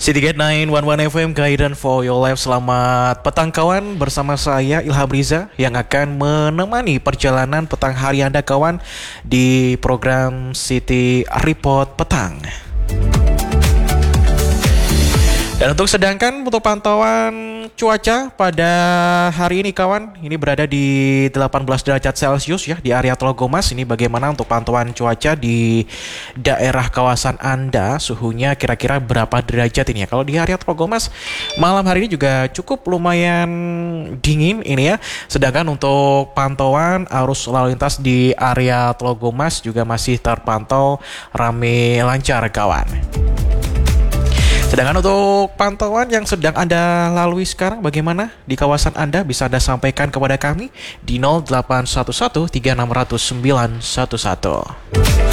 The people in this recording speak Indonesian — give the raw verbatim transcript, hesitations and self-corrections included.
City Gate sembilan satu satu F M Guidance for Your Life. Selamat petang kawan, bersama saya Ilham Riza yang akan menemani perjalanan petang hari Anda kawan di program City Report Petang. Dan untuk sedangkan untuk pantauan cuaca pada hari ini kawan, ini berada di delapan belas derajat Celcius ya di area Tlogomas. Ini bagaimana untuk pantauan cuaca di daerah kawasan Anda, suhunya kira-kira berapa derajat ini ya. Kalau di area Tlogomas malam hari ini juga cukup lumayan dingin ini ya. Sedangkan untuk pantauan arus lalu lintas di area Tlogomas juga masih terpantau rame lancar kawan. Sedangkan untuk pantauan yang sedang Anda lalui sekarang bagaimana di kawasan Anda, bisa Anda sampaikan kepada kami di nol delapan satu satu tiga enam nol nol sembilan satu satu.